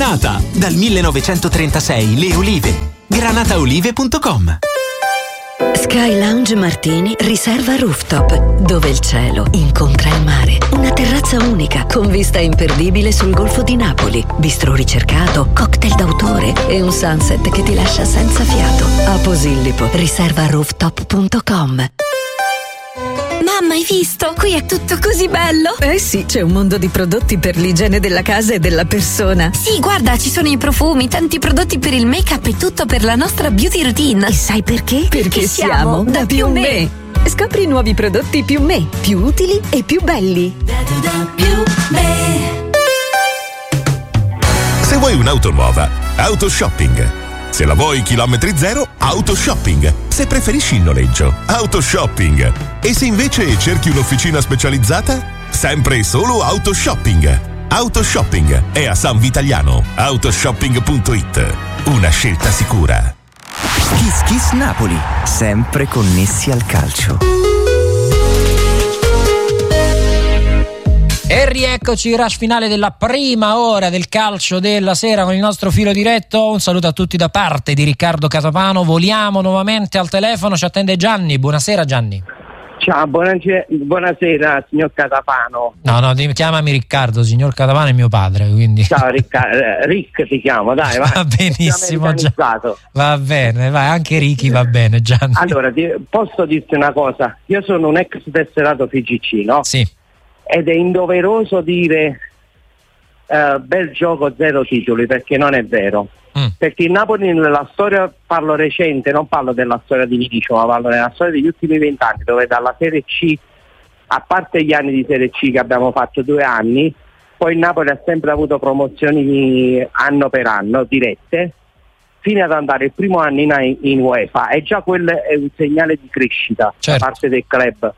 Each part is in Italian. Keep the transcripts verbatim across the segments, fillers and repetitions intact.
Granata, dal millenovecentotrentasei le olive. granataolive punto com. Sky Lounge Martini riserva rooftop, dove il cielo incontra il mare. Una terrazza unica con vista imperdibile sul Golfo di Napoli, bistrò ricercato, cocktail d'autore e un sunset che ti lascia senza fiato. A Posillipo, riserva rooftop punto com. Mamma, hai visto? Qui è tutto così bello! Eh sì, c'è un mondo di prodotti per l'igiene della casa e della persona. Sì, guarda, ci sono i profumi, tanti prodotti per il make-up e tutto per la nostra beauty routine. E sai perché? Perché, Perché siamo da Più Me. Scopri nuovi prodotti Più Me, più utili e più belli. Da, da, da, Più Me. Se vuoi un'auto nuova, Autoshopping. Se la vuoi chilometri zero, Autoshopping. Se preferisci il noleggio, Autoshopping. E se invece cerchi un'officina specializzata, sempre e solo Autoshopping. Autoshopping è a San Vitaliano. Autoshopping punto it. Una scelta sicura. Kiss Kiss Napoli, sempre connessi al calcio. E rieccoci, rush finale della prima ora del calcio della sera con il nostro filo diretto. Un saluto a tutti da parte di Riccardo Catapano. Voliamo nuovamente al telefono, ci attende Gianni. Buonasera Gianni. Ciao, buonasera, buonasera signor Catapano. No, no, chiamami Riccardo, signor Catapano è mio padre, quindi. Ciao Riccardo, Rick ti chiamo, dai, vai. Va benissimo, Gian... va bene, vai, anche Ricky va bene, Gianni. Allora, ti, posso dirti una cosa? Io sono un ex tesserato F G C, no? Sì. Ed è indoveroso dire uh, bel gioco, zero titoli, perché non è vero. Mm. Perché il Napoli nella storia, parlo recente, non parlo della storia di Vinicio, ma parlo della storia degli ultimi vent'anni, dove dalla Serie C, a parte gli anni di Serie C che abbiamo fatto due anni, poi il Napoli ha sempre avuto promozioni anno per anno, dirette, fino ad andare il primo anno in, in UEFA, e già quello è un segnale di crescita, certo, da parte del club.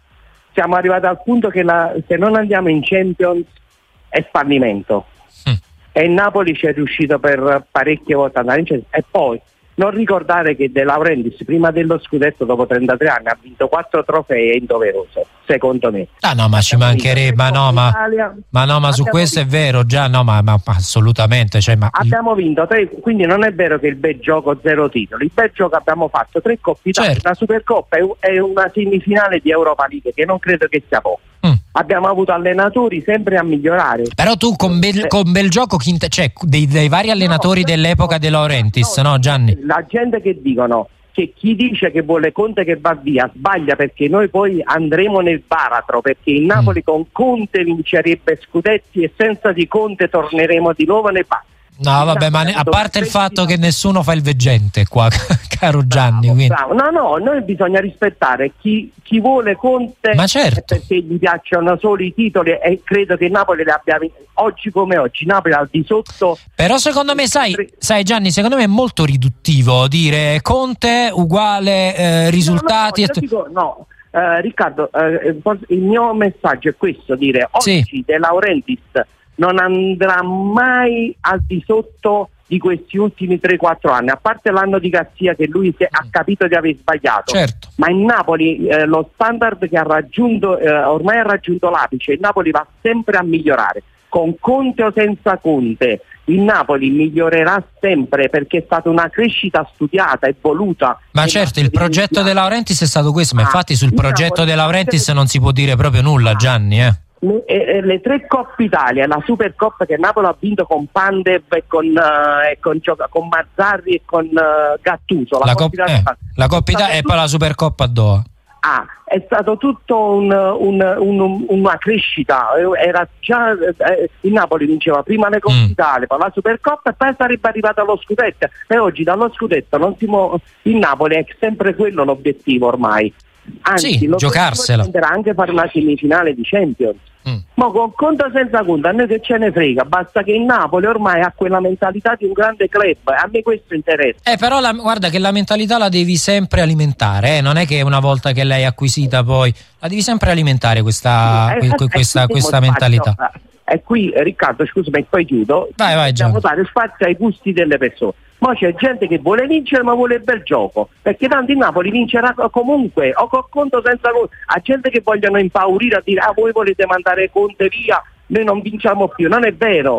Siamo arrivati al punto che la, se non andiamo in Champions è fallimento. Mm. E il Napoli ci è riuscito per parecchie volte ad andare in Champions. E poi non ricordare che De Laurentiis prima dello scudetto dopo trentatré anni ha vinto quattro trofei, è indoveroso, secondo me. Ah no, ma ci mancherebbe, ma no, ma, ma no, ma su questo vinto. È vero, già no, ma, ma assolutamente. Cioè, ma... Abbiamo vinto tre, quindi non è vero che il bel gioco zero titoli, il bel gioco abbiamo fatto tre Coppe Italia, certo. Una Supercoppa è una semifinale di Europa League che non credo che sia poco. Mm. Abbiamo avuto allenatori sempre a migliorare. Però tu con bel, con bel gioco, cioè dei, dei vari allenatori no, dell'epoca no, De Laurentiis, no, no Gianni? La gente che dicono che chi dice che vuole Conte che va via sbaglia, perché noi poi andremo nel baratro, perché il Napoli mm. con Conte vincerebbe scudetti e senza di Conte torneremo di nuovo nel baratro. No vabbè, ma ne, a parte il fatto che nessuno fa il veggente qua, caro Gianni, bravo, bravo. No no, noi bisogna rispettare chi, chi vuole Conte, ma certo, perché gli piacciono solo i titoli, e credo che Napoli le abbia oggi come oggi, Napoli al di sotto. Però secondo me sai, sai Gianni, secondo me è molto riduttivo dire Conte uguale eh, risultati. No, no, no, dico, no. Uh, Riccardo, uh, il mio messaggio è questo, dire oggi sì. De Laurentiis non andrà mai al di sotto di questi ultimi tre quattro anni, a parte l'anno di Garzia che lui si è, ha capito di aver sbagliato, certo. Ma il Napoli eh, lo standard che ha raggiunto eh, ormai ha raggiunto l'apice, il Napoli va sempre a migliorare, con Conte o senza Conte il Napoli migliorerà sempre, perché è stata una crescita studiata e voluta. Ma certo, il progetto De Laurentiis è stato questo, ma ah, infatti sul progetto De Laurentiis non si può dire proprio nulla, ah. Gianni, eh Le, eh, le tre Coppe Italia, la Supercoppa che Napoli ha vinto con Pandev e con, uh, e con, con Mazzarri e con uh, Gattuso, la, la Coppa eh, la Coppa Italia e poi la Supercoppa a Doha. Ah, è stato tutto un, un, un, una crescita, era già eh, il Napoli vinceva prima le Coppe mm. Italia, poi la Supercoppa e poi sarebbe arrivato allo scudetto, e oggi dallo scudetto non si muo- il Napoli è sempre quello l'obiettivo ormai. Anzi, sì, lo giocarsela tenderà anche fare una semifinale di Champions. Mm. Ma con conto senza conto, a noi che ce ne frega, basta che il Napoli ormai ha quella mentalità di un grande club, a me questo interessa. Eh però la, guarda che la mentalità la devi sempre alimentare, eh? Non è che una volta che l'hai acquisita poi la devi sempre alimentare questa, sì, que, questa, questa mentalità. E qui Riccardo, scusami, e poi chiudo, vai, vai, dobbiamo dare spazio ai gusti delle persone. Ma c'è gente che vuole vincere ma vuole il bel gioco, perché tanto il Napoli vincerà comunque, o con conto senza conto. A gente che vogliono impaurire a dire ah voi volete mandare Conte via, noi non vinciamo più, non è vero.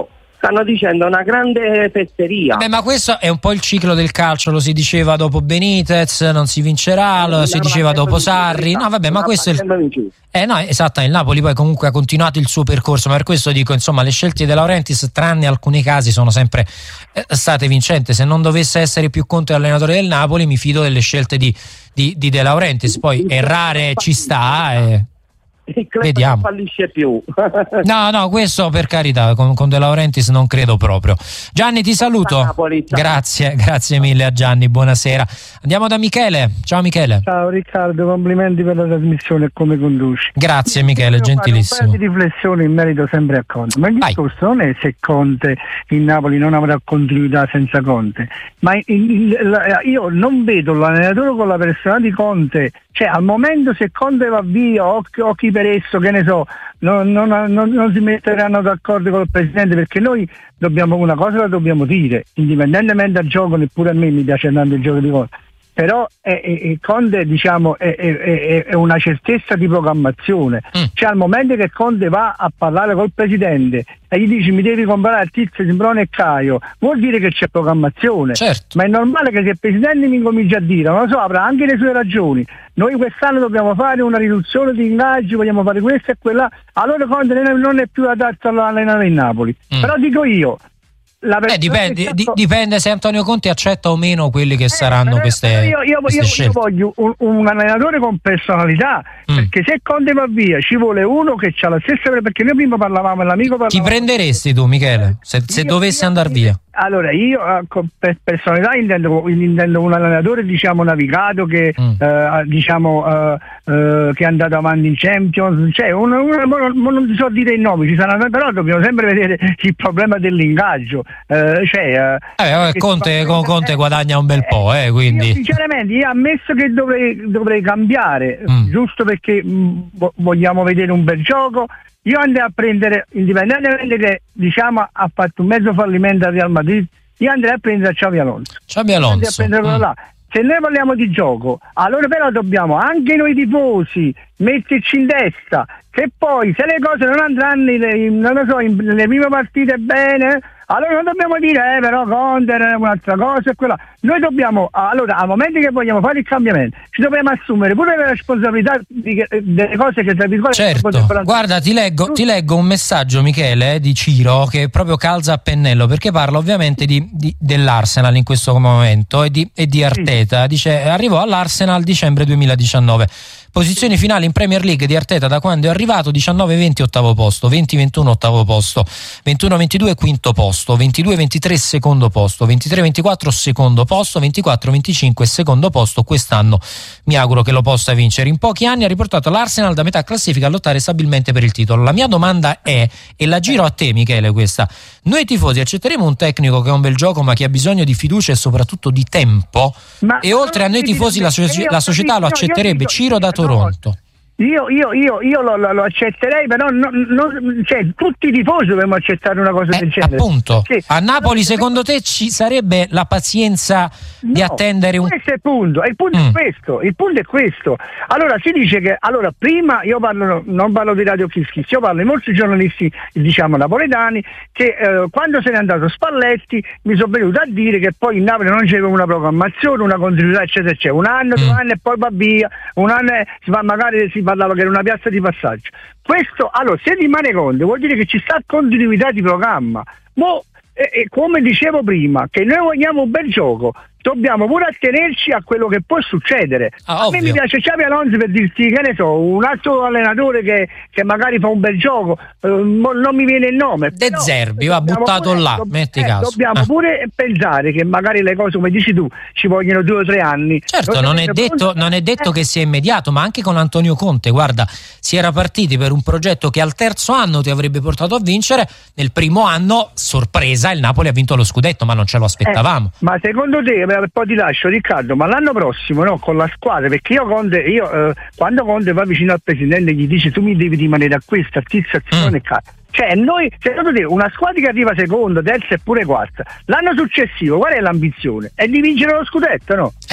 stanno dicendo una grande fesseria. Beh, ma questo è un po' il ciclo del calcio, lo si diceva dopo Benitez, non si vincerà, lo si diceva dopo Sarri. No, vabbè, ma questo è il... Eh no, esatto, il Napoli poi comunque ha continuato il suo percorso, ma per questo dico, insomma, le scelte De Laurentiis, tranne alcuni casi, sono sempre eh, state vincenti. Se non dovesse essere più Conte allenatore del Napoli, mi fido delle scelte di, di, di De Laurentiis. Poi errare ci sta, eh. Il club vediamo. Non fallisce più. No, no, questo per carità, con, con De Laurentiis non credo proprio. Gianni, ti saluto. Napoli, grazie, grazie mille a Gianni, buonasera. Andiamo da Michele. Ciao Michele. Ciao Riccardo, complimenti per la trasmissione e come conduci. Grazie Michele, Devo gentilissimo. Fare un paio di riflessioni in merito sempre a Conte, ma il Vai. discorso non è se Conte in Napoli non avrà continuità senza Conte, ma il, il, la, io non vedo l'allenatore con la persona di Conte, cioè al momento se Conte va via, occhi, occhi per esso, che ne so, non, non, non, non si metteranno d'accordo con il presidente, perché noi dobbiamo una cosa la dobbiamo dire, indipendentemente dal gioco, neppure a me mi piace tanto il gioco di Conte, però è, è, è Conte diciamo è, è, è una certezza di programmazione, mm. cioè al momento che Conte va a parlare col presidente e gli dice mi devi comprare Tizio, Simbrone e Caio, vuol dire che c'è programmazione, certo. Ma è normale che se il presidente mi comincia a dire, non lo so, avrà anche le sue ragioni, noi quest'anno dobbiamo fare una riduzione di ingaggi, vogliamo fare questo e quella, allora Conte non è più adatto all'allenare in Napoli, mm. però dico io Eh, dipende, stato... di, dipende se Antonio Conte accetta o meno quelli che eh, saranno però, queste, però io, io, queste io, scelte. Io voglio un, un allenatore con personalità, mm. perché se Conte va via ci vuole uno che ha la stessa, perché noi prima parlavamo, l'amico parlava. Chi prenderesti tu Michele se, se io, dovessi io, andare via? Allora io per personalità intendo, intendo un allenatore diciamo navigato che mm. eh, diciamo eh, eh, che è andato avanti in Champions, cioè un, un, un, non ti so dire i nomi, ci saranno, però dobbiamo sempre vedere il problema dell'ingaggio, eh, cioè eh, eh, Conte, fa, Conte eh, guadagna un bel eh, po', eh, quindi io, sinceramente io ammesso che dovrei, dovrei cambiare, mm. giusto perché mh, vogliamo vedere un bel gioco. Io andrei a prendere, indipendentemente che diciamo ha fatto un mezzo fallimento al Real Madrid, io andrei a prendere Xabi Alonso. Xabi Alonso. A mm. là. Se noi parliamo di gioco, allora però dobbiamo anche noi tifosi metterci in testa che poi se le cose non andranno in, in, non lo so, in, nelle prime partite bene, allora non dobbiamo dire eh però Conte è un'altra cosa e quella. Noi dobbiamo, allora al momento che vogliamo fare il cambiamento ci dobbiamo assumere pure la responsabilità di, delle cose che tra virgolette certo. Guarda, ti leggo, ti leggo un messaggio Michele di Ciro che proprio calza a pennello, perché parla ovviamente di, di, dell'Arsenal in questo momento e di, e di Arteta. Sì. Dice arrivò all'Arsenal dicembre duemiladiciannove, posizioni finali in Premier League di Arteta da quando è arrivato: diciannove venti ottavo posto, venti ventuno ottavo posto, ventuno ventidue quinto posto, ventidue ventitré secondo posto, ventitré ventiquattro secondo posto, ventiquattro venticinque secondo posto. Quest'anno mi auguro che lo possa vincere. In pochi anni ha riportato l'Arsenal da metà classifica a lottare stabilmente per il titolo. La mia domanda è, e la giro a te Michele questa: noi tifosi accetteremo un tecnico che ha un bel gioco ma che ha bisogno di fiducia e soprattutto di tempo? Ma e oltre a noi tifosi la, so- la società lo accetterebbe? Ciro da Toronto. Io, io, io, io lo, lo, lo accetterei, però non, non, cioè, tutti i tifosi dovremmo accettare una cosa eh, del genere. Appunto, sì. A Napoli secondo te ci sarebbe la pazienza no, di attendere un... questo è il punto, il punto mm. è questo, il punto è questo. Allora si dice che, allora prima io parlo, non parlo di Radio Kiskis, io parlo di molti giornalisti, diciamo napoletani, che eh, quando se n'è andato Spalletti mi sono venuto a dire che poi in Napoli non c'era una programmazione, una continuità eccetera eccetera, un anno, mm. due anni e poi va via, un anno e si fa magari si parlava che era una piazza di passaggio. Questo, allora, se rimane Conte vuol dire che ci sta continuità di programma. Mo, e, e come dicevo prima, che noi vogliamo un bel gioco, dobbiamo pure attenerci a quello che può succedere. Ah, a me mi piace Xabi Alonso per dirti, che ne so, un altro allenatore che, che magari fa un bel gioco, eh, non mi viene il nome. De Zerbi va buttato pure, là, dobb- metti eh, caso. Dobbiamo ah. pure pensare che magari le cose, come dici tu, ci vogliono due o tre anni. Certo, non è detto, non è detto che sia immediato, ma anche con Antonio Conte, guarda, si era partiti per un progetto che al terzo anno ti avrebbe portato a vincere, nel primo anno, sorpresa, il Napoli ha vinto lo scudetto, ma non ce lo aspettavamo. Eh, ma secondo te, un po' ti lascio Riccardo, ma l'anno prossimo no, con la squadra, perché io Conte, io eh, quando Conte va vicino al presidente gli dice tu mi devi rimanere a questa, a tizia, azione mm. e cazzo. Cioè noi, secondo te, una squadra che arriva secondo, terza e pure quarta, l'anno successivo qual è l'ambizione? È di vincere lo scudetto, no?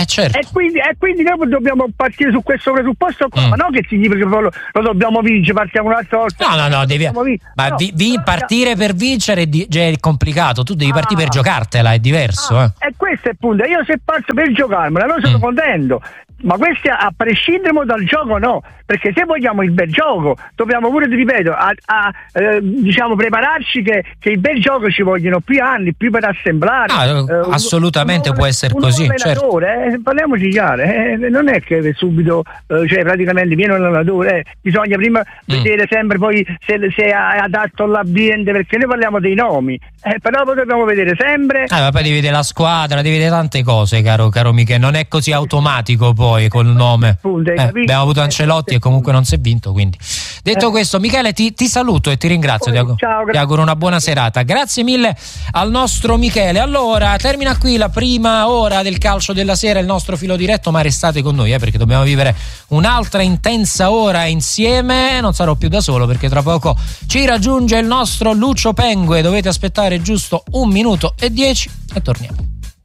Eh certo. E quindi, e quindi noi dobbiamo partire su questo presupposto qua, mm. ma non che significa che lo, lo dobbiamo vincere, partiamo un'altra volta. No, no, no, devi ma no, vi, vi partire per vincere è, di, è complicato, tu devi ah. partire per giocartela, è diverso. Ah. Eh. E questo è il punto, io se parto per giocarmela, noi sono mm. contento. Ma questi a prescindere dal gioco no, perché se vogliamo il bel gioco dobbiamo pure, ti ripeto, a, a eh, diciamo prepararci che, che il bel gioco ci vogliono più anni, più per assemblare. Ah, eh, assolutamente uno, può essere così. Certo. Eh, parliamoci chiaro, eh, non è che subito, eh, cioè praticamente viene un allenatore, eh, bisogna prima mm. vedere sempre poi se, se è adatto all'ambiente, perché noi parliamo dei nomi, eh, però poi dobbiamo vedere sempre. Ah, ma poi devi vedere la squadra, devi vedere tante cose, caro, caro Michele, non è così automatico poi. Col nome eh, abbiamo avuto Ancelotti e comunque non si è vinto, quindi detto eh. questo Michele ti, ti saluto e ti ringrazio, ti auguro, Ciao, ti auguro una buona serata, grazie mille al nostro Michele. Allora termina qui la prima ora del calcio della sera, il nostro filo diretto, ma restate con noi eh, perché dobbiamo vivere un'altra intensa ora insieme, non sarò più da solo perché tra poco ci raggiunge il nostro Lucio Pengue, dovete aspettare giusto un minuto e dieci e torniamo.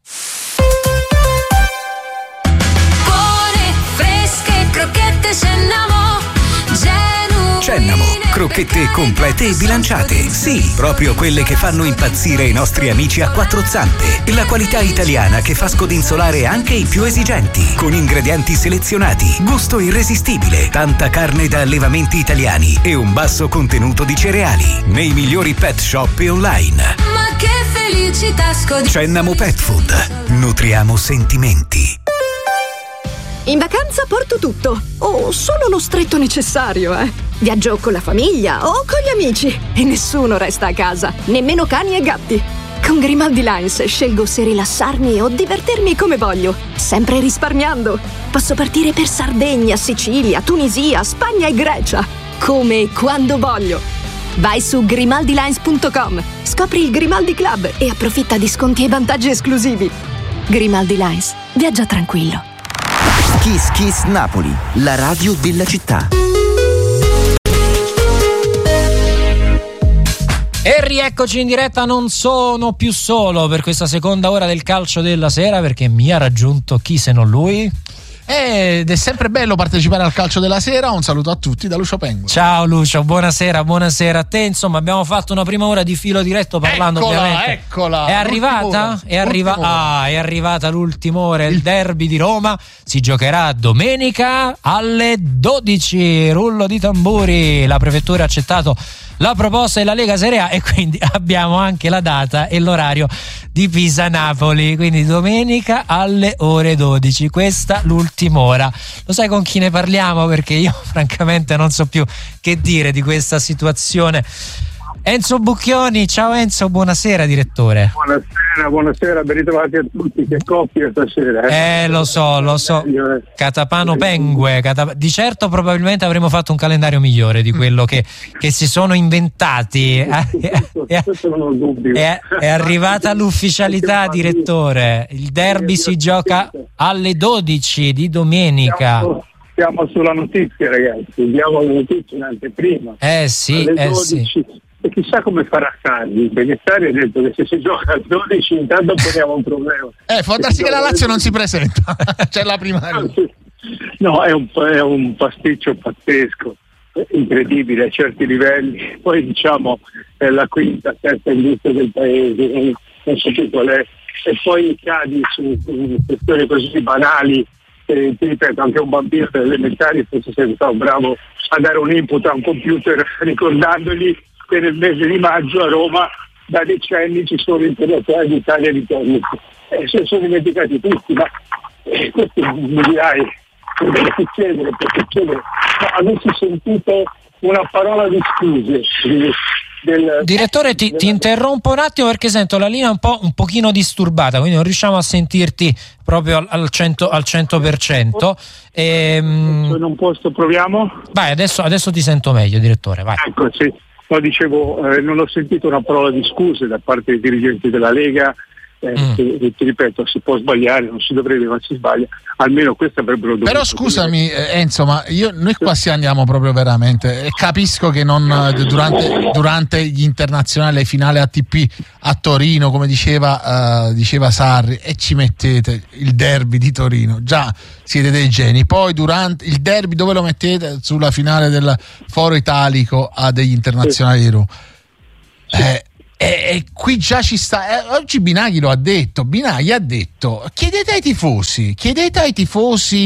Crocchette Cennamo, genuine. Cennamo, crocchette complete e bilanciate. Sì, proprio quelle che fanno impazzire i nostri amici a quattro zampe. La qualità italiana che fa scodinzolare anche i più esigenti. Con ingredienti selezionati, gusto irresistibile, tanta carne da allevamenti italiani e un basso contenuto di cereali. Nei migliori pet shop e online. Ma che felicità scodinzolare. Cennamo Pet Food. Nutriamo sentimenti. In vacanza porto tutto, o solo lo stretto necessario, eh. Viaggio con la famiglia o con gli amici e nessuno resta a casa, nemmeno cani e gatti. Con Grimaldi Lines scelgo se rilassarmi o divertirmi come voglio, sempre risparmiando. Posso partire per Sardegna, Sicilia, Tunisia, Spagna e Grecia, come e quando voglio. Vai su grimaldi lines punto com, scopri il Grimaldi Club e approfitta di sconti e vantaggi esclusivi. Grimaldi Lines, viaggia tranquillo. Kiss Kiss Napoli, la radio della città. E rieccoci in diretta, non sono più solo per questa seconda ora del calcio della sera perché mi ha raggiunto chi se non lui. Ed è sempre bello partecipare al calcio della sera. Un saluto a tutti da Lucio Pengue. Ciao Lucio, buonasera, buonasera a te. Insomma, abbiamo fatto una prima ora di filo diretto parlando eccola, ovviamente. Eccola, è arrivata? È, arriva- ah, è arrivata l'ultima ora. Il derby di Roma si giocherà domenica alle dodici. Rullo di tamburi. La prefettura ha accettato la proposta della Lega Serie A e quindi abbiamo anche la data e l'orario di Pisa-Napoli, quindi domenica alle ore dodici, questa l'ultima ora. Lo sai con chi ne parliamo? Perché io francamente non so più che dire di questa situazione. Enzo Bucchioni, ciao Enzo, buonasera direttore. Buonasera, buonasera, ben ritrovati a tutti, che coppia stasera. Eh, eh lo so, lo so, Catapano Pengue, Catap- di certo probabilmente avremmo fatto un calendario migliore di quello che, che si sono inventati. Questo non ho dubbio. È, è arrivata l'ufficialità, direttore, il derby si gioca alle dodici di domenica. Siamo, siamo sulla notizia ragazzi, diamo la notizia in anteprima. Eh sì, alle eh dodici. sì. E chissà come farà Sarri, perché Sarri ha detto che se si gioca a dodici intanto poniamo un problema. Eh, può darsi che la Lazio non si presenta, c'è la primaria. No, è un, è un pasticcio pazzesco, incredibile a certi livelli. Poi diciamo è la quinta, terza industria del paese, non, non so più qual è, e poi cadi su, su questioni così banali. Eh, ti ripeto, anche un bambino delle elementari forse sei stato bravo a dare un input a un computer ricordandogli che nel mese di maggio a Roma da decenni ci sono internazionali d'Italia di tennis e eh, se sono dimenticati tutti, ma eh, questo mi dirai deve succedere, può succedere, ma avessi sentito una parola di scuse del, direttore ti, della... ti interrompo un attimo perché sento la linea un po' un pochino disturbata, quindi non riusciamo a sentirti proprio al, al, cento, al cento per cento. Ehm... in un posto proviamo? Vai, adesso, adesso ti sento meglio direttore, vai. Ecco, sì. No, dicevo, eh, non ho sentito una parola di scuse da parte dei dirigenti della Lega Eh, mm. ti, ti ripeto, si può sbagliare, non si dovrebbe, ma si sbaglia, almeno questo avrebbero dovuto. Però scusami eh, Enzo, ma io, noi qua si andiamo proprio veramente, e capisco che non durante, durante gli internazionali, le finali A T P a Torino, come diceva, uh, diceva Sarri, e ci mettete il derby di Torino, già siete dei geni, poi durante il derby dove lo mettete? Sulla finale del Foro Italico a degli internazionali di Roma. Eh, E, e qui già ci sta. Eh, oggi Binaghi lo ha detto. Binaghi ha detto: chiedete ai tifosi, chiedete ai tifosi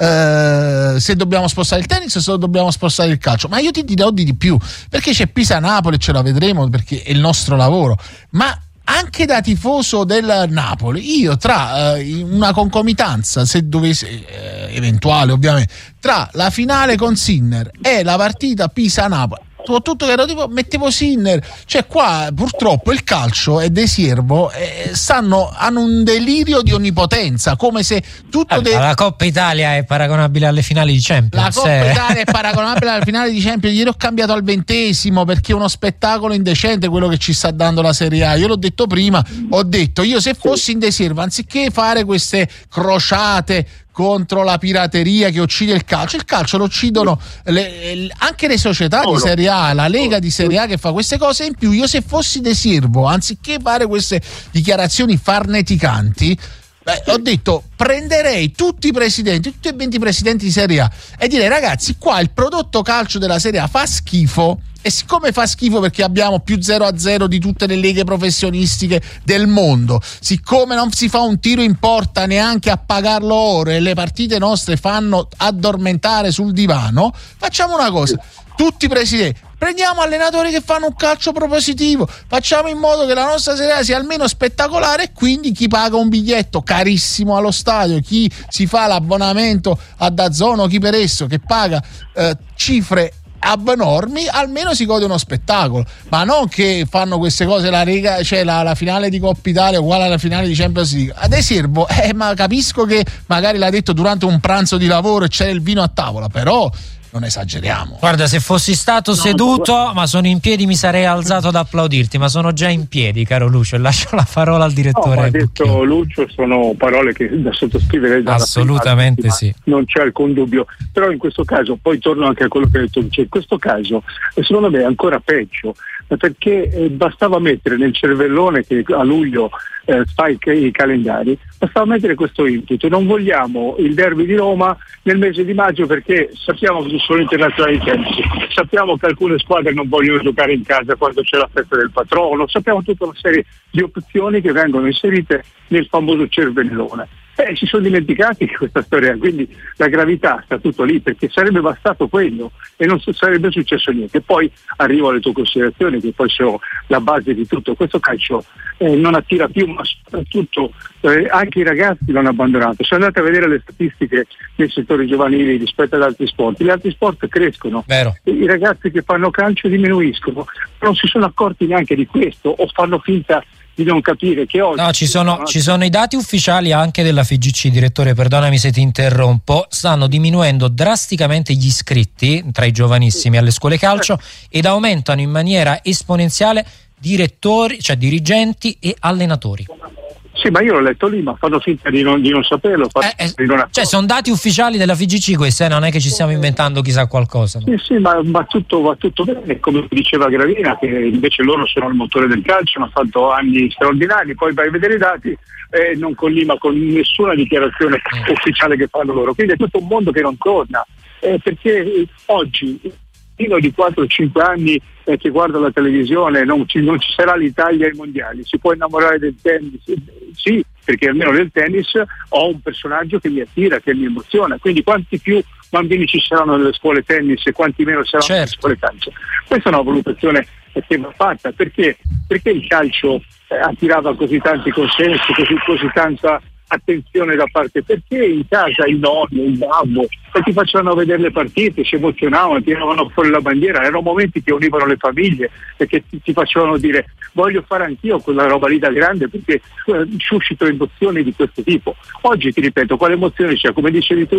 eh, se dobbiamo spostare il tennis o se dobbiamo spostare il calcio. Ma io ti dirò di più, perché c'è Pisa-Napoli, ce la vedremo perché è il nostro lavoro. Ma anche da tifoso del Napoli, io tra eh, una concomitanza, se dovesse eh, eventuale ovviamente, tra la finale con Sinner e la partita Pisa-Napoli, soprattutto che ero tipo, mettevo Sinner, cioè qua purtroppo il calcio e De Siervo eh, stanno, hanno un delirio di onnipotenza, come se tutto eh, de- la Coppa Italia è paragonabile alle finali di Champions. La Coppa eh. Italia è paragonabile alle finali di Champions. Ieri ho cambiato al ventesimo perché è uno spettacolo indecente quello che ci sta dando la Serie A. Io l'ho detto prima, ho detto io se fossi in De Siervo, anziché fare queste crociate contro la pirateria che uccide il calcio, il calcio lo uccidono le, le, anche le società di Serie A, la Lega di Serie A che fa queste cose. In più io se fossi De Siervo, anziché fare queste dichiarazioni farneticanti, beh, ho detto prenderei tutti i presidenti, tutti e venti presidenti di Serie A e direi: ragazzi, qua il prodotto calcio della Serie A fa schifo, e siccome fa schifo perché abbiamo più zero a zero di tutte le leghe professionistiche del mondo, siccome non si fa un tiro in porta neanche a pagarlo oro e le partite nostre fanno addormentare sul divano, facciamo una cosa: tutti i presidenti, prendiamo allenatori che fanno un calcio propositivo, facciamo in modo che la nostra Serie A sia almeno spettacolare, e quindi chi paga un biglietto carissimo allo stadio, chi si fa l'abbonamento a DAZN o chi per esso, che paga eh, cifre abnormi, almeno si gode uno spettacolo, ma non che fanno queste cose la Lega, cioè la, la finale di Coppa Italia uguale alla finale di Champions League. Ad Eservo, eh, ma capisco che magari l'ha detto durante un pranzo di lavoro e c'era il vino a tavola, però non esageriamo. Guarda, se fossi stato no, seduto ma sono in piedi mi sarei alzato ad applaudirti, ma sono già in piedi, caro Lucio, lascio la parola al direttore. No, ha detto Lucio, sono parole che da sottoscrivere dalla assolutamente prima, sì, non c'è alcun dubbio, però in questo caso, poi torno anche a quello che ha detto Lucio, in questo caso secondo me è ancora peggio, perché eh, bastava mettere nel cervellone che a luglio eh, fa i, i calendari, bastava mettere questo input: non vogliamo il derby di Roma nel mese di maggio perché sappiamo che ci sono internazionali di tennis, sappiamo che alcune squadre non vogliono giocare in casa quando c'è la festa del patrono, sappiamo tutta una serie di opzioni che vengono inserite nel famoso cervellone. Eh, si sono dimenticati di questa storia, quindi la gravità sta tutto lì, perché sarebbe bastato quello e non sarebbe successo niente. Poi arrivo alle tue considerazioni, che poi sono la base di tutto. Questo calcio eh, non attira più, ma soprattutto eh, anche i ragazzi l'hanno abbandonato. Se andate a vedere le statistiche dei settori giovanili rispetto ad altri sport, gli altri sport crescono, vero, i ragazzi che fanno calcio diminuiscono, non si sono accorti neanche di questo o fanno finta di non capire che oggi... No, ci sono, ci sono i dati ufficiali anche della F I G C, direttore, perdonami se ti interrompo, stanno diminuendo drasticamente gli iscritti tra i giovanissimi alle scuole calcio ed aumentano in maniera esponenziale direttori, cioè dirigenti e allenatori. Sì, ma io l'ho letto lì, ma fanno finta di non, di non saperlo. Eh, eh, di non cioè, sono dati ufficiali della F I G C questi, eh, non è che ci stiamo inventando chissà qualcosa. No? Sì, sì, ma va tutto, va tutto bene, come diceva Gravina, che invece loro sono il motore del calcio, hanno fatto anni straordinari, poi vai a vedere i dati e eh, non collima con nessuna dichiarazione mm. ufficiale che fanno loro. Quindi è tutto un mondo che non torna, eh, perché oggi fino di quattro cinque anni eh, che guarda la televisione non ci, non ci sarà l'Italia ai mondiali, si può innamorare del tennis, sì, perché almeno nel tennis ho un personaggio che mi attira, che mi emoziona, quindi quanti più bambini ci saranno nelle scuole tennis e quanti meno saranno certo. nelle scuole calcio. Questa è una valutazione che va fatta, perché, perché il calcio eh, attirava così tanti consensi, così, così tanta attenzione da parte, perché in casa il nonno, il babbo e ti facevano vedere le partite, si emozionavano, tiravano fuori la bandiera, erano momenti che univano le famiglie e che ti, ti facevano dire voglio fare anch'io quella roba lì da grande, perché eh, suscito emozioni di questo tipo. Oggi ti ripeto, quale emozione c'è? Come dicevi tu,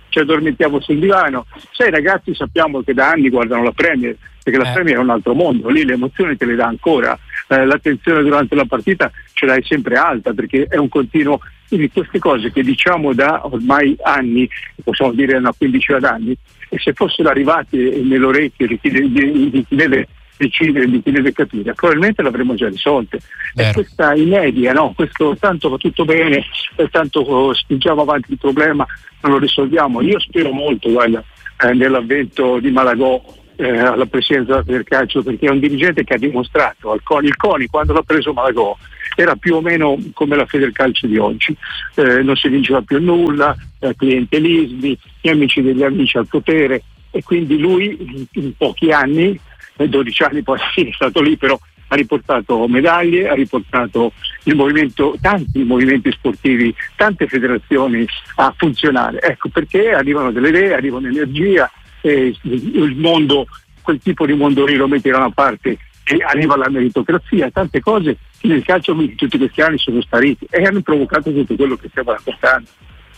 ci addormentiamo sul divano. Sai, i ragazzi sappiamo che da anni guardano la Premier, perché la eh. Premier è un altro mondo, lì le emozioni te le dà ancora, eh, l'attenzione durante la partita ce l'hai sempre alta, perché è un continuo. Quindi queste cose che diciamo da ormai anni, possiamo dire una quindicina d'anni, e se fossero arrivati nell'orecchio di chi, di, di, di chi deve decidere, di chi deve capire, probabilmente l'avremmo già risolte. E questa inedia, no? Questo tanto va tutto bene, e tanto oh, spingiamo avanti il problema, non lo risolviamo. Io spero molto, guarda, eh, nell'avvento di Malagò eh, alla presidenza del calcio, perché è un dirigente che ha dimostrato al CONI, il CONI quando l'ha preso Malagò era più o meno come la Federcalcio di oggi, eh, non si vinceva più nulla, eh, clientelismi, gli amici degli amici al potere, e quindi lui in, in pochi anni, dodici anni poi è stato lì, però ha riportato medaglie, ha riportato il movimento, tanti movimenti sportivi, tante federazioni a funzionare. Ecco perché arrivano delle idee, arrivano energia, e il mondo, quel tipo di mondo lì lo metti da una parte e arriva la meritocrazia, tante cose che nel calcio tutti questi anni sono spariti e hanno provocato tutto quello che stiamo raccontando.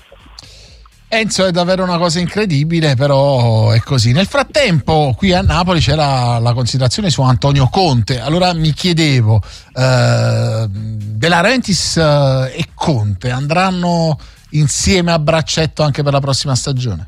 Enzo, è davvero una cosa incredibile, però è così. Nel frattempo qui a Napoli c'è la, la considerazione su Antonio Conte. Allora mi chiedevo, eh, De Laurentiis eh, e Conte andranno insieme a braccetto anche per la prossima stagione?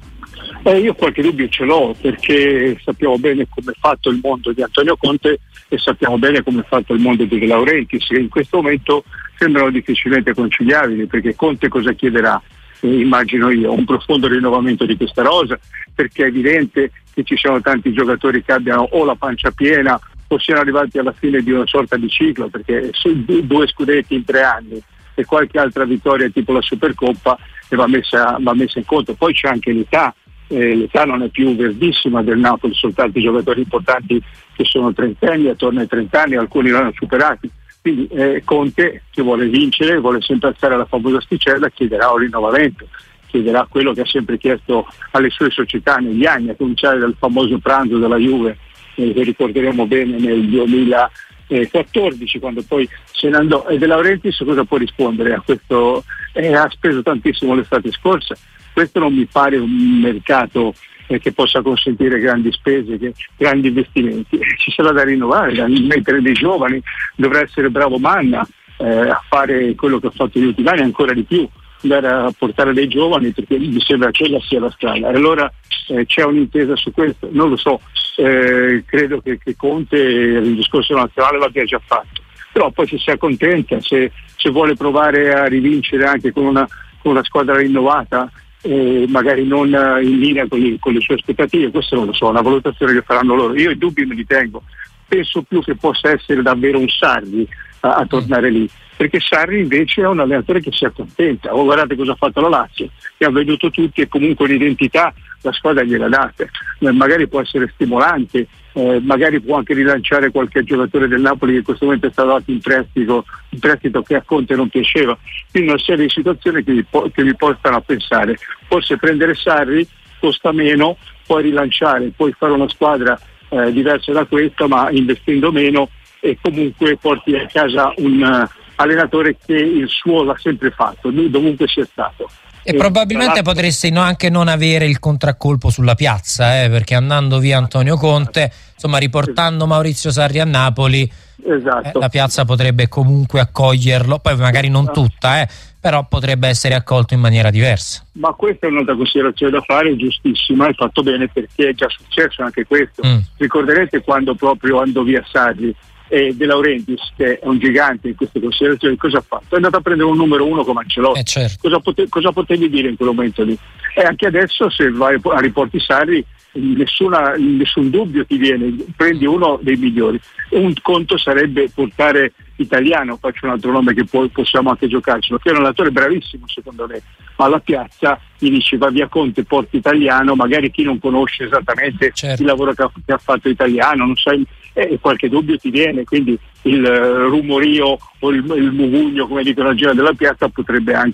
Eh, io qualche dubbio ce l'ho, perché sappiamo bene come è fatto il mondo di Antonio Conte e sappiamo bene come è fatto il mondo di De Laurentiis, che in questo momento sembrano difficilmente conciliabili, perché Conte cosa chiederà? Immagino io un profondo rinnovamento di questa rosa, perché è evidente che ci sono tanti giocatori che abbiano o la pancia piena o siano arrivati alla fine di una sorta di ciclo, perché due scudetti in tre anni e qualche altra vittoria tipo la Supercoppa va messa, va messa in conto. Poi c'è anche l'età, eh, l'età non è più verdissima del Napoli, soltanto i giocatori importanti che sono trentenni, attorno ai trenta anni, alcuni l'hanno superati. Quindi eh, Conte, che vuole vincere, vuole sempre alzare la famosa asticella, chiederà un rinnovamento, chiederà quello che ha sempre chiesto alle sue società negli anni, a cominciare dal famoso pranzo della Juve, eh, che ricorderemo bene nel duemilaquattordici, quando poi se ne andò. E De Laurentiis cosa può rispondere a questo? Eh, ha speso tantissimo l'estate scorsa, questo non mi pare un mercato eh, che possa consentire grandi spese, che, grandi investimenti. Ci sarà da rinnovare, da mettere dei giovani, dovrà essere bravo Manna eh, a fare quello che ha fatto negli ultimi anni, ancora di più, andare a portare dei giovani, perché mi sembra che quella sia la strada. E allora eh, c'è un'intesa su questo? Non lo so, eh, credo che, che Conte il discorso nazionale l'abbia già fatto, però poi se si accontenta, se, se vuole provare a rivincere anche con una, con una squadra rinnovata, Eh, magari non uh, in linea con, gli, con le sue aspettative, questo non lo so, una valutazione che faranno loro. Io i dubbi me li tengo, penso più che possa essere davvero un Sarri uh, a tornare lì, perché Sarri invece è un allenatore che si accontenta. Oh, guardate cosa ha fatto la Lazio, che ha veduto tutti e comunque l'identità la squadra gliela date, eh, magari può essere stimolante, eh, magari può anche rilanciare qualche giocatore del Napoli che in questo momento è stato dato in prestito, in prestito che a Conte non piaceva. Quindi una serie di situazioni che vi, po- che vi portano a pensare, forse prendere Sarri costa meno, puoi rilanciare, puoi fare una squadra eh, diversa da questa, ma investendo meno, e comunque porti a casa un uh, allenatore che il suo l'ha sempre fatto, lui dovunque sia stato. E eh, probabilmente potresti no, anche non avere il contraccolpo sulla piazza, eh, perché andando via Antonio Conte, insomma riportando Maurizio Sarri a Napoli, esatto. eh, la piazza potrebbe comunque accoglierlo, poi magari non tutta, eh, però potrebbe essere accolto in maniera diversa. Ma questa è un'altra considerazione da fare, giustissima, hai fatto bene, perché è già successo anche questo. Mm. Ricorderete quando proprio andò via Sarri e De Laurentiis, che è un gigante in queste considerazioni, cosa ha fatto? È andato a prendere un numero uno come Ancelotti. Eh certo. cosa, pote- cosa potevi dire in quel momento lì? E anche adesso, se vai a riporti Sarri, nessuna, nessun dubbio ti viene, prendi uno dei migliori. Un conto sarebbe portare Italiano, faccio un altro nome che poi possiamo anche giocarcelo, che è un allenatore bravissimo secondo me, ma alla piazza gli dici va via Conte, porti Italiano, magari chi non conosce esattamente certo. il lavoro che ha, che ha fatto Italiano, non sai, eh, qualche dubbio ti viene, quindi il uh, rumorio o il, il mugugno, come dicono la gente della piazza, potrebbe anche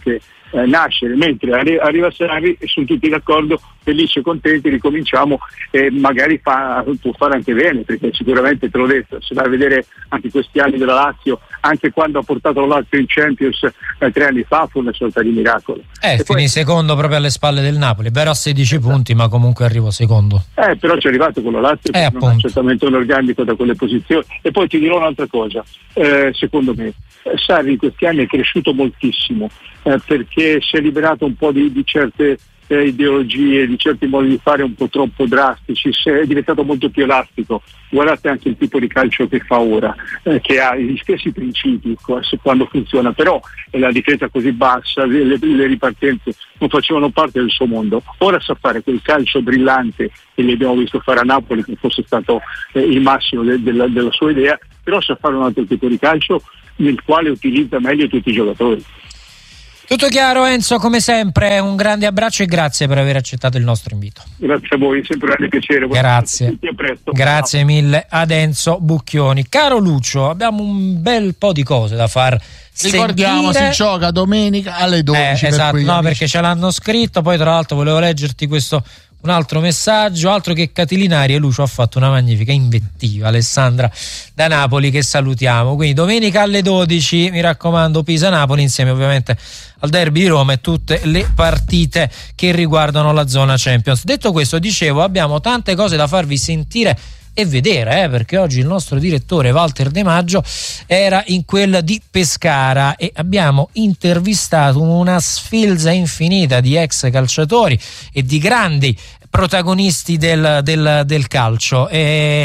eh, nascere, mentre arri- arriva Sarri e sono tutti d'accordo, felici e contenti, ricominciamo e magari fa, può fare anche bene, perché sicuramente te l'ho detto, se vai a vedere anche questi anni della Lazio, anche quando ha portato la Lazio in Champions eh, tre anni fa, fu una sorta di miracolo. Eh, e finì poi, secondo proprio alle spalle del Napoli, vero a sedici punti, ma comunque arrivo secondo. Eh, però ci è arrivato con la Lazio, eh, non è certamente un organico da quelle posizioni. E poi ti dirò un'altra cosa, eh, secondo me Sarri in questi anni è cresciuto moltissimo, eh, perché si è liberato un po' di, di certe eh, ideologie, di certi modi di fare un po' troppo drastici, si è diventato molto più elastico. Guardate anche il tipo di calcio che fa ora, eh, che ha gli stessi principi quando funziona, però è la difesa così bassa, le, le ripartenze non facevano parte del suo mondo. Ora sa fare quel calcio brillante che gli abbiamo visto fare a Napoli, che fosse stato eh, il massimo de, de, della sua idea, però sa fare un altro tipo di calcio nel quale utilizza meglio tutti i giocatori. Tutto chiaro Enzo, come sempre un grande abbraccio e grazie per aver accettato il nostro invito. Grazie a voi, sempre un piacere. Grazie, a presto. Grazie mille ad Enzo Bucchioni. Caro Lucio, abbiamo un bel po' di cose da far Ricordiamo, sentire. Si gioca domenica alle dodici. Eh, per esatto, no, amici. perché ce l'hanno scritto. Poi tra l'altro volevo leggerti questo un altro messaggio, altro che Catilinari, e Lucio ha fatto una magnifica invettiva. Alessandra da Napoli, che salutiamo. Quindi domenica alle dodici, mi raccomando, Pisa-Napoli, insieme ovviamente al derby di Roma e tutte le partite che riguardano la zona Champions. Detto questo, dicevo, abbiamo tante cose da farvi sentire e vedere, eh, perché oggi il nostro direttore Walter De Maggio era in quel di Pescara e abbiamo intervistato una sfilza infinita di ex calciatori e di grandi protagonisti del, del, del calcio e,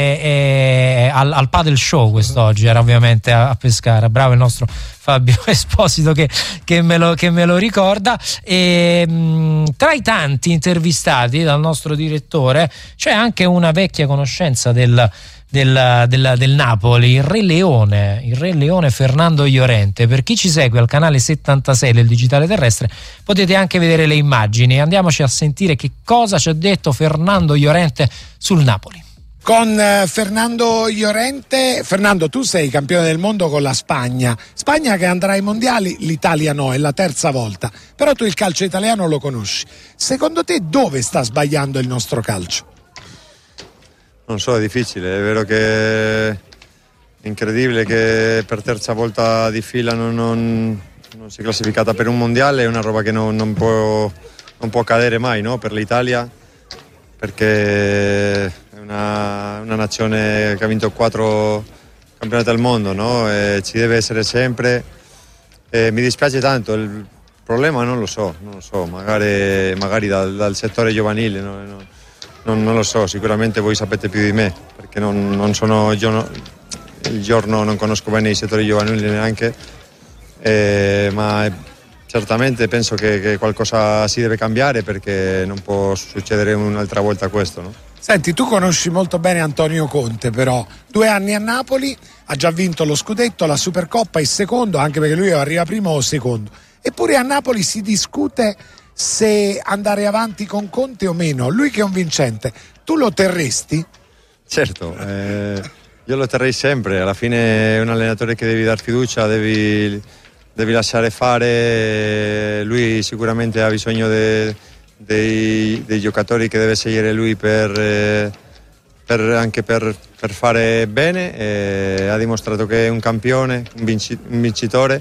e al, al Padel Show quest'oggi era ovviamente a, a Pescara. Bravo il nostro Fabio Esposito che, che, me, lo, che me lo ricorda. E, mh, tra i tanti intervistati dal nostro direttore c'è anche una vecchia conoscenza del Del, del, del Napoli, il Re Leone, il Re Leone Fernando Llorente. Per chi ci segue al canale settantasei del digitale terrestre potete anche vedere le immagini. Andiamoci a sentire che cosa ci ha detto Fernando Llorente sul Napoli. Con eh, Fernando Llorente. Fernando, tu sei campione del mondo con la Spagna, Spagna che andrà ai mondiali, l'Italia no, è la terza volta, però tu il calcio italiano lo conosci. Secondo te dove sta sbagliando il nostro calcio? Non so, è difficile, è vero che è incredibile che per terza volta di fila non, non, non si è classificata per un mondiale, è una roba che non, non, può, non può accadere mai, no? Per l'Italia, perché è una, una nazione che ha vinto quattro campionati del mondo, no? E ci deve essere sempre. E mi dispiace tanto, il problema non lo so, non lo so, magari, magari dal, dal settore giovanile, no? No. Non, non lo so, sicuramente voi sapete più di me, perché non, non sono io no, il giorno non conosco bene i settori giovanili neanche, eh, ma certamente penso che, che qualcosa si deve cambiare, perché non può succedere un'altra volta questo, no? Senti, tu conosci molto bene Antonio Conte, però due anni a Napoli, ha già vinto lo scudetto, la Supercoppa, il secondo, anche perché lui arriva primo o secondo, eppure a Napoli si discute se andare avanti con Conte o meno. Lui che è un vincente, tu lo terresti? Certo, eh, io lo terrei sempre, alla fine è un allenatore che devi dar fiducia, devi, devi lasciare fare, lui sicuramente ha bisogno de, dei, dei giocatori che deve scegliere lui per, eh, per, anche per, per fare bene, eh, ha dimostrato che è un campione, un, vinci, un vincitore,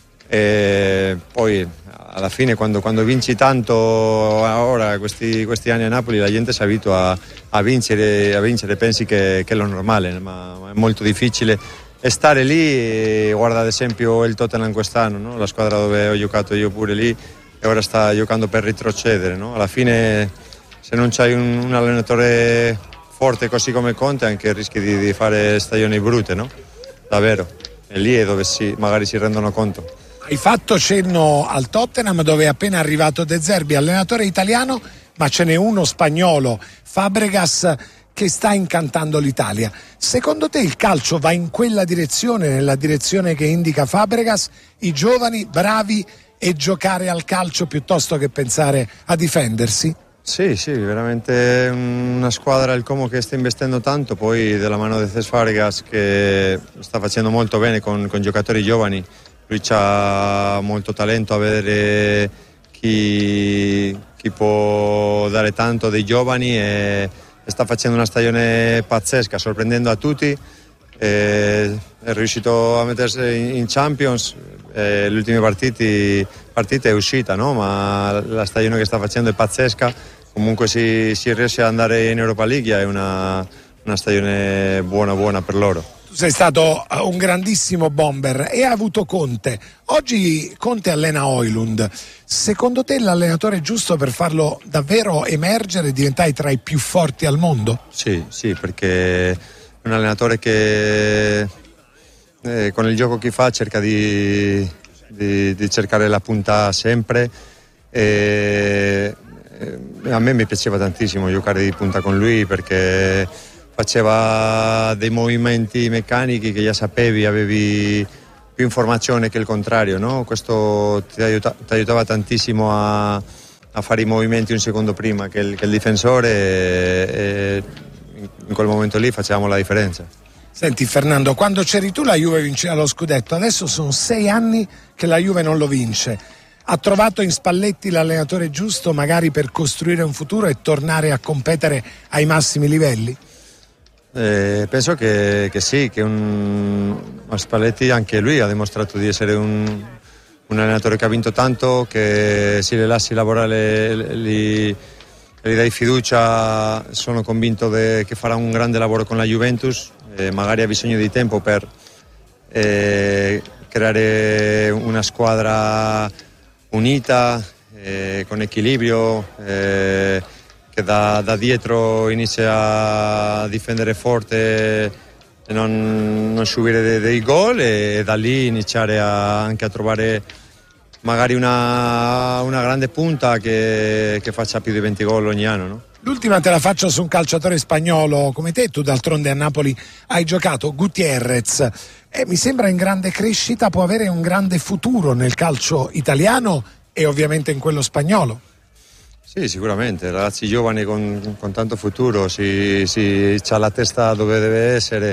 e poi alla fine quando, quando vinci tanto ora questi, questi anni a Napoli la gente si abitua a, a vincere, a vincere, pensi che, che è lo normale, ma, ma è molto difficile e stare lì. E guarda ad esempio il Tottenham quest'anno, no? La squadra dove ho giocato io pure lì, e ora sta giocando per retrocedere, no? Alla fine se non c'hai un, un allenatore forte così come Conte anche rischi di, di fare stagioni brutte, no? Davvero, e lì è dove si, magari si rendono conto. Hai fatto cenno al Tottenham, dove è appena arrivato De Zerbi, allenatore italiano, ma ce n'è uno spagnolo, Fabregas, che sta incantando l'Italia. Secondo te il calcio va in quella direzione, nella direzione che indica Fabregas, i giovani bravi e giocare al calcio piuttosto che pensare a difendersi? Sì, sì, veramente una squadra, il Como, che sta investendo tanto, poi della mano di Cesc Fabregas che sta facendo molto bene con, con giocatori giovani. Lui ha molto talento a vedere chi, chi può dare tanto dei giovani e, e sta facendo una stagione pazzesca, sorprendendo a tutti. E è riuscito a mettersi in, in Champions, e le ultime partite, partite è uscita, no? Ma la stagione che sta facendo è pazzesca. Comunque si, si riesce ad andare in Europa League, è una, una stagione buona buona per loro. Tu sei stato un grandissimo bomber e hai avuto Conte. Oggi Conte allena Højlund. Secondo te l'allenatore giusto per farlo davvero emergere e diventare tra i più forti al mondo? Sì, sì, perché è un allenatore che eh, con il gioco che fa cerca di, di, di cercare la punta sempre. E, e a me mi piaceva tantissimo giocare di punta con lui perché faceva dei movimenti meccanici che già sapevi, avevi più informazione che il contrario, no? Questo ti, aiuta, ti aiutava tantissimo a, a fare i movimenti un secondo prima che il, che il difensore e, e in quel momento lì facevamo la differenza. Senti Fernando, quando c'eri tu la Juve vinceva lo scudetto, adesso sono sei anni che la Juve non lo vince. Ha trovato in Spalletti l'allenatore giusto magari per costruire un futuro e tornare a competere ai massimi livelli? Eh, penso che, che sì, che un, Spalletti anche lui ha dimostrato di essere un, un allenatore che ha vinto tanto, che se le lasci lavorare gli, gli dai fiducia, sono convinto de, che farà un grande lavoro con la Juventus, eh, magari ha bisogno di tempo per eh, creare una squadra unita, eh, con equilibrio, eh, che da, da dietro inizia a difendere forte e non, non subire dei, dei gol e da lì iniziare a, anche a trovare magari una, una grande punta che, che faccia più di venti gol ogni anno, no? L'ultima te la faccio su un calciatore spagnolo come te, tu d'altronde a Napoli hai giocato, Gutiérrez, e mi sembra in grande crescita, può avere un grande futuro nel calcio italiano e ovviamente in quello spagnolo. Sì, sicuramente, ragazzi giovani con, con tanto futuro, si, si c'ha la testa dove deve essere,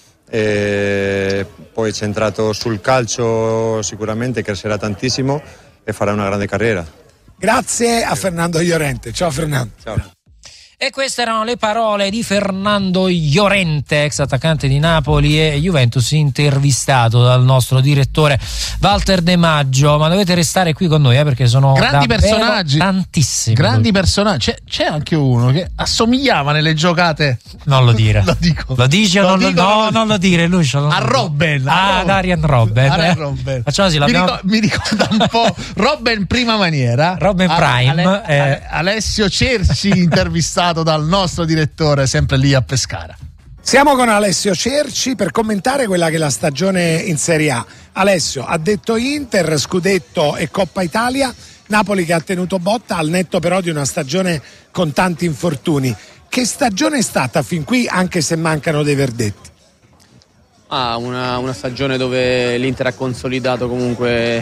e poi centrato sul calcio sicuramente crescerà tantissimo e farà una grande carriera. Grazie a Fernando Llorente, ciao Fernando. Ciao. E queste erano le parole di Fernando Llorente, ex attaccante di Napoli e Juventus, intervistato dal nostro direttore Walter De Maggio. Ma dovete restare qui con noi, eh, perché sono grandi personaggi, tantissimi. Grandi personaggi. C'è, c'è anche uno che assomigliava nelle giocate. Non lo dire. Lo dico. Lo dici o lo non, dico, no, non, non lo dire, Lucio. Non a Robben. Ah, ad Arjen Robben. Arjen Robben. Facciamo così, mi, ricorda, mi ricorda un po' Robben prima maniera. Robben Prime. Ale, eh. Ale, Alessio Cerci intervistato dal nostro direttore sempre lì a Pescara. Siamo con Alessio Cerci per commentare quella che è la stagione in Serie A. Alessio, ha detto Inter, scudetto e Coppa Italia, Napoli che ha tenuto botta al netto però di una stagione con tanti infortuni. Che stagione è stata fin qui, anche se mancano dei verdetti? Ah, una, una stagione dove l'Inter ha consolidato comunque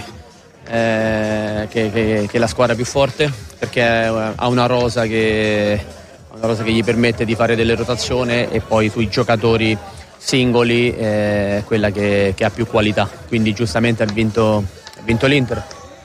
eh, che, che, che è la squadra più forte, perché ha una rosa che una cosa che gli permette di fare delle rotazioni e poi sui giocatori singoli eh, quella che, che ha più qualità, quindi giustamente ha vinto, ha vinto l'Inter.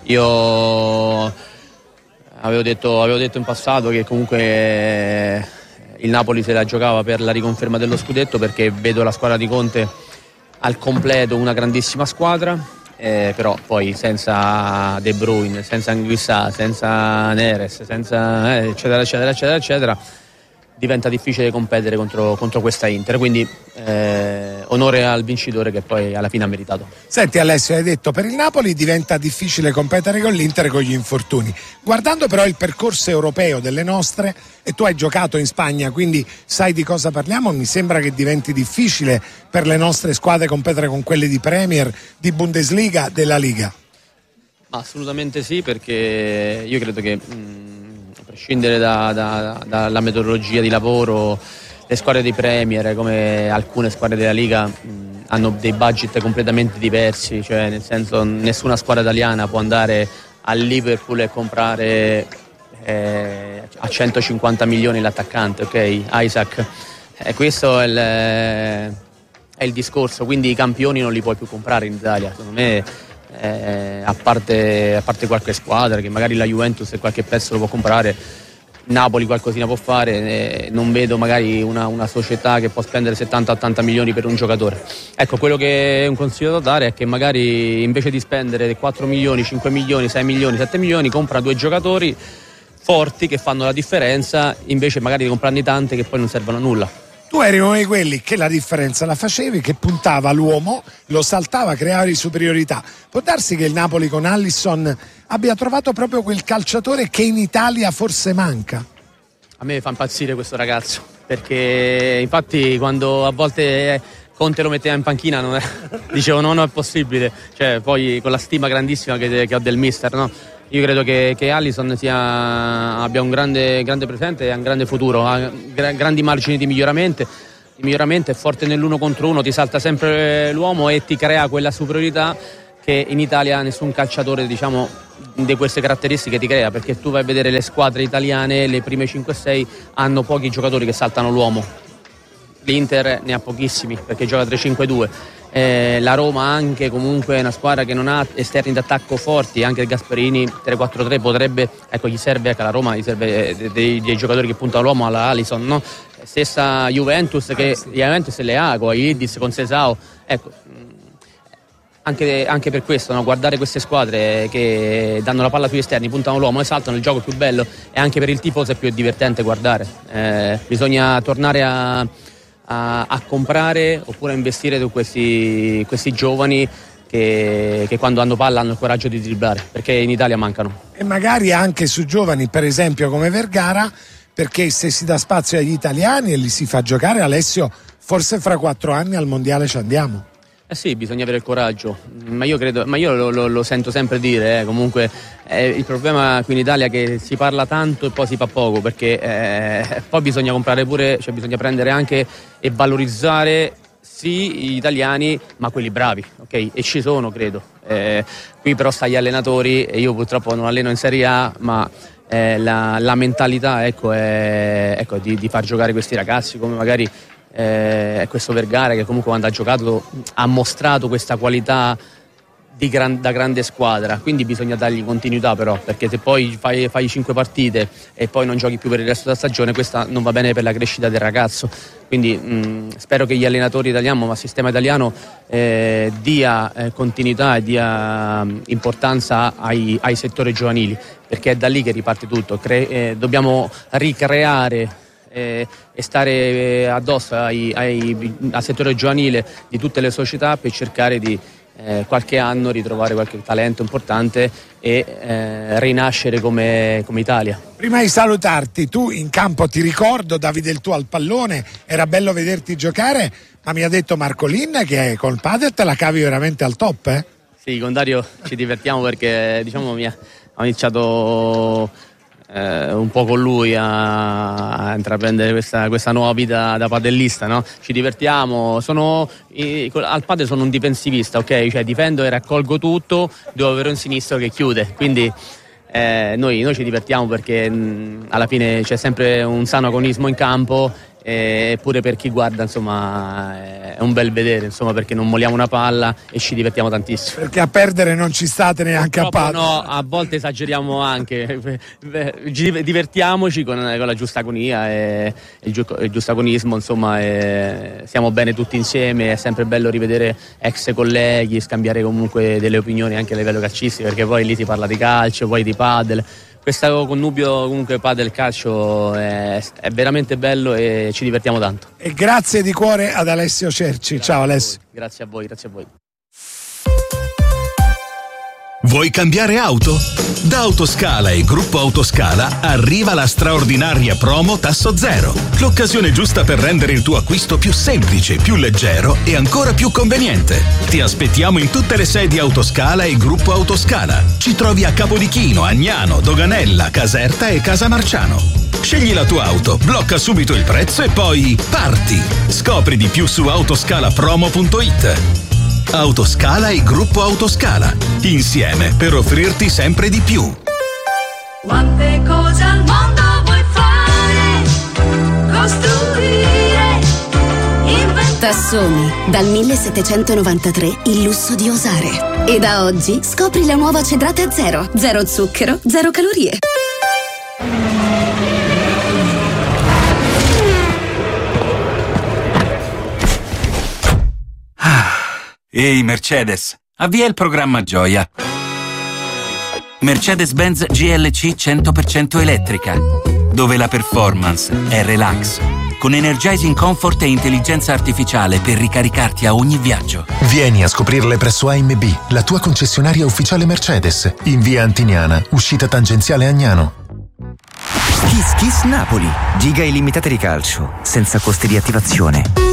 Io avevo detto, avevo detto in passato che comunque eh, il Napoli se la giocava per la riconferma dello scudetto, perché vedo la squadra di Conte al completo una grandissima squadra, eh, però poi senza De Bruyne, senza Anguissa, senza Neres, senza eh, eccetera eccetera eccetera eccetera diventa difficile competere contro, contro questa Inter, quindi eh, onore al vincitore che poi alla fine ha meritato. Senti Alessio, hai detto per il Napoli diventa difficile competere con l'Inter con gli infortuni, guardando però il percorso europeo delle nostre, e tu hai giocato in Spagna quindi sai di cosa parliamo, mi sembra che diventi difficile per le nostre squadre competere con quelle di Premier, di Bundesliga, della Liga. Assolutamente sì, perché io credo che mh, a prescindere da, da, dalla metodologia di lavoro, le squadre di Premier come alcune squadre della Liga mh, hanno dei budget completamente diversi, cioè nel senso nessuna squadra italiana può andare al Liverpool e comprare eh, a centocinquanta milioni l'attaccante, ok? Isaac, e questo è il, è il discorso, quindi i campioni non li puoi più comprare in Italia, secondo me eh, a, parte, a parte qualche squadra che magari la Juventus e qualche pezzo lo può comprare, Napoli qualcosina può fare, eh, non vedo magari una, una società che può spendere settanta ottanta milioni per un giocatore. Ecco, quello che è un consiglio da dare è che magari invece di spendere quattro milioni, cinque milioni, sei milioni, sette milioni, compra due giocatori forti che fanno la differenza, invece magari di comprarne tante che poi non servono a nulla. Tu eri uno di quelli che la differenza la facevi, che puntava l'uomo, lo saltava, creava di superiorità. Può darsi che il Napoli con Alisson abbia trovato proprio quel calciatore che in Italia forse manca? A me fa impazzire questo ragazzo, perché infatti quando a volte Conte lo metteva in panchina non è, dicevo no, no, è possibile, cioè poi con la stima grandissima che, che ho del mister, no? Io credo che, che Alisson sia, abbia un grande, grande presente e un grande futuro, ha gra- grandi margini di miglioramento, di miglioramento, è forte nell'uno contro uno, ti salta sempre l'uomo e ti crea quella superiorità che in Italia nessun calciatore, diciamo, di queste caratteristiche ti crea, perché tu vai a vedere le squadre italiane, le prime cinque sei hanno pochi giocatori che saltano l'uomo, l'Inter ne ha pochissimi perché gioca tre cinque due. Eh, la Roma anche comunque è una squadra che non ha esterni d'attacco forti, anche il Gasperini tre quattro tre potrebbe, ecco, gli serve, anche alla Roma gli serve dei, dei, dei giocatori che puntano all'uomo, alla Alisson, no? Stessa Juventus che Juventus le ha con Idis, con Sesao, ecco, anche, anche per questo, no? Guardare queste squadre che danno la palla sugli esterni, puntano all'uomo, esaltano, il gioco è più bello e anche per il tifoso è più divertente guardare. Eh, bisogna tornare a A, a comprare oppure a investire su questi, questi giovani che, che quando hanno palla hanno il coraggio di dribblare, perché in Italia mancano. E magari anche su giovani, per esempio come Vergara, perché se si dà spazio agli italiani e li si fa giocare, Alessio, forse fra quattro anni al mondiale ci andiamo. Eh sì, bisogna avere il coraggio, ma io credo, ma io lo, lo, lo sento sempre dire, eh, comunque eh, il problema qui in Italia è che si parla tanto e poi si fa poco, perché eh, poi bisogna comprare pure, cioè bisogna prendere anche e valorizzare sì gli italiani, ma quelli bravi, ok? E ci sono, credo. Eh, qui però sta agli allenatori, e io purtroppo non alleno in Serie A, ma eh, la, la mentalità, ecco, è ecco, di, di far giocare questi ragazzi come magari è eh, questo Vergara, che comunque quando ha giocato ha mostrato questa qualità di gran, da grande squadra, quindi bisogna dargli continuità, però, perché se poi fai, fai cinque partite e poi non giochi più per il resto della stagione, questa non va bene per la crescita del ragazzo. Quindi mh, spero che gli allenatori italiani, ma il sistema italiano eh, dia eh, continuità e dia mh, importanza ai, ai settori giovanili, perché è da lì che riparte tutto. Cre- eh, dobbiamo ricreare Eh, e stare eh, addosso ai, ai, al settore giovanile di tutte le società per cercare di eh, qualche anno ritrovare qualche talento importante e eh, rinascere come, come Italia. Prima di salutarti, tu in campo ti ricordo, davi del tuo al pallone, era bello vederti giocare, ma mi ha detto Marcolin che col padel te la cavi veramente al top, eh? Sì, con Dario ci divertiamo perché diciamo mi ha, ho iniziato Eh, un po' con lui a, a intraprendere questa, questa nuova vita da padellista, no? Ci divertiamo, sono i, al padel sono un difensivista, ok? Cioè difendo e raccolgo tutto, devo avere un sinistro che chiude, quindi eh, noi, noi ci divertiamo perché mh, alla fine c'è sempre un sano agonismo in campo, e pure per chi guarda, insomma, è un bel vedere, insomma, perché non molliamo una palla e ci divertiamo tantissimo. Perché a perdere non ci state neanche Purtroppo a palla. No, a volte esageriamo anche, divertiamoci con, con la giusta agonia e il, giu, il giusto agonismo, insomma, e stiamo bene tutti insieme, è sempre bello rivedere ex colleghi, scambiare comunque delle opinioni anche a livello calcistico, perché poi lì si parla di calcio, poi di padel. Questo connubio comunque padel calcio è, è veramente bello e ci divertiamo tanto. E grazie di cuore ad Alessio Cerci. Grazie. Ciao Alessio. Grazie a voi, grazie a voi. Vuoi cambiare auto? Da Autoscala e Gruppo Autoscala arriva la straordinaria promo Tasso Zero. L'occasione giusta per rendere il tuo acquisto più semplice, più leggero e ancora più conveniente. Ti aspettiamo in tutte le sedi Autoscala e Gruppo Autoscala. Ci trovi a Capodichino, Agnano, Doganella, Caserta e Casamarciano. Scegli la tua auto, blocca subito il prezzo e poi parti. Scopri di più su autoscalapromo punto it. Autoscala e Gruppo Autoscala, insieme per offrirti sempre di più. Quante cose al mondo vuoi fare, costruire, inventare. Tassoni, dal millesettecentonovantatré il lusso di osare. E da oggi scopri la nuova Cedrate Zero, zero zucchero, zero calorie. Ehi Mercedes, avvia il programma Gioia. Mercedes-Benz G L C cento per cento elettrica, dove la performance è relax, con energizing comfort e intelligenza artificiale per ricaricarti a ogni viaggio. Vieni a scoprirle presso A M B, la tua concessionaria ufficiale Mercedes, in via Antiniana, uscita tangenziale Agnano. Kiss Kiss Napoli, giga illimitate di calcio, senza costi di attivazione.